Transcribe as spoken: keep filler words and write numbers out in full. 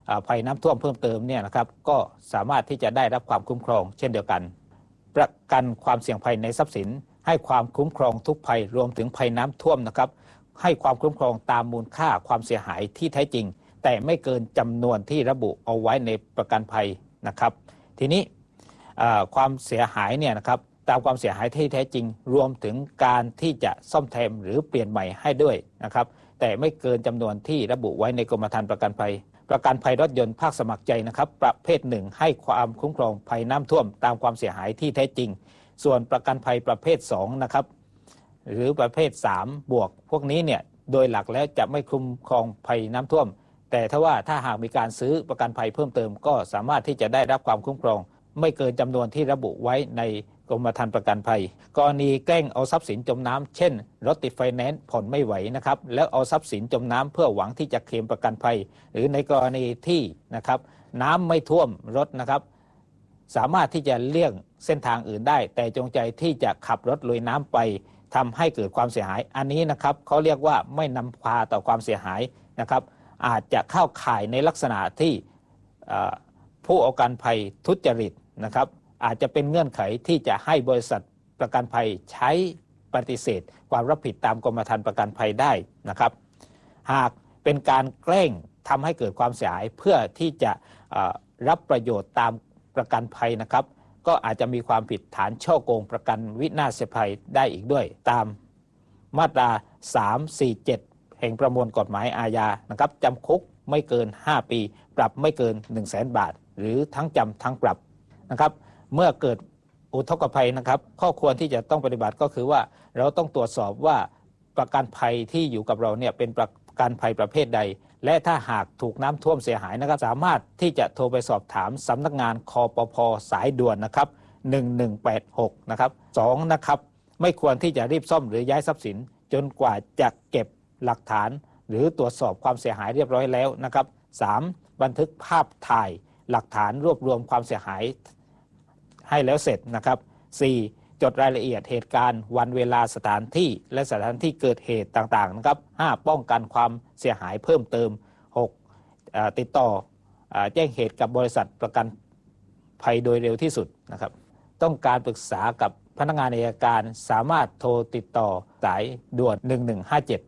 ภัยน้ำท่วมเพิ่มเติมเนี่ยนะครับก็สามารถที่จะได้รับความคุ้มครองเช่นเดียวกันประกันความเสี่ยงภัยในทรัพย์สินให้ความคุ้มครองทุกภัยรวมถึงภัยน้ำท่วมนะครับให้ความคุ้มครองตามมูลค่าความเสียหายที่แท้จริงแต่ไม่เกินจำนวนที่ระบุเอาไว้ในประกันภัยนะครับทีนี้ความเสียหายเนี่ยนะครับตามความเสียหายที่แท้จริงรวมถึงการที่จะซ่อมแซมหรือเปลี่ยนใหม่ให้ด้วยนะครับแต่ไม่เกินจำนวนที่ระบุไว้ในกรมธรรม์ประกันภัยประกันภัยรถยนต์ภาคสมัครใจนะครับประเภทหนึ่งให้ความคุ้มครองภัยน้ำท่วมตามความเสียหายที่แท้จริงส่วนประกันภัยประเภทสองนะครับหรือประเภทสามบวกพวกนี้เนี่ยโดยหลักแล้วจะไม่คุ้มครองภัยน้ำท่วมแต่ถ้าว่าถ้าหากมีการซื้อประกันภัยเพิ่มเติมก็สามารถที่จะได้รับความคุ้มครองไม่เกินจำนวนที่ระบุไว้ในกรมธรรม์ประกันภัยกรณีแกล้งเอาทรัพย์สินจมน้ำเช่นรถติดไฟแนนซ์ผ่อนไม่ไหวนะครับแล้วเอาทรัพย์สินจมน้ำเพื่อหวังที่จะเคลมประกันภัยหรือในกรณีที่นะครับน้ำไม่ท่วมรถนะครับสามารถที่จะเลี่ยงเส้นทางอื่นได้แต่จงใจที่จะขับรถลุยน้ำไปทำให้เกิดความเสียหายอันนี้นะครับเขาเรียกว่าไม่นำพาต่อความเสียหายนะครับอาจจะเข้าข่ายในลักษณะที่ผู้เอาประกันภัยทุจริตนะครับอาจจะเป็นเงื่อนไขที่จะให้บริษัทประกันภัยใช้ปฏิเสธความรับผิดตามกรมธรรม์ประกันภัยได้นะครับหากเป็นการแกล้งทำให้เกิดความเสียหายเพื่อที่จะรับประโยชน์ตามประกันภัยนะครับก็อาจจะมีความผิดฐานฉ้อโกงประกันวินาศภัยได้อีกด้วยตามมาตราสาม สี่ เจ็ดแห่งประมวลกฎหมายอาญานะครับจำคุกไม่เกินห้าปีปรับไม่เกิน หนึ่งแสน บาทหรือทั้งจำทั้งปรับนะครับเมื่อเกิดอุทกภัยนะครับข้อควรที่จะต้องปฏิบัติก็คือว่าเราต้องตรวจสอบว่าประกันภัยที่อยู่กับเราเนี่ยเป็นประกันภัยประเภทใดและถ้าหากถูกน้ำท่วมเสียหายนะครับสามารถที่จะโทรไปสอบถามสำนักงานคปภ.สายด่วนนะครับหนึ่งหนึ่งแปดหกนะครับสองนะครับไม่ควรที่จะรีบซ่อมหรือย้ายทรัพย์สินจนกว่าจะเก็บหลักฐานหรือตรวจสอบความเสียหายเรียบร้อยแล้วนะครับสามบันทึกภาพถ่ายหลักฐานรวบรวมความเสียหายให้แล้วเสร็จนะครับสี่จดรายละเอียดเหตุการณ์วันเวลาสถานที่และสถานที่เกิดเหตุต่างๆนะครับห้าป้องกันความเสียหายเพิ่มเติมหกติดต่อแจ้งเหตุกับบริษัทประกันภัยโดยเร็วที่สุดนะครับต้องการปรึกษากับพนักงานอัยการสามารถโทรติดต่อสายด่วนหนึ่งหนึ่งห้าเจ็ด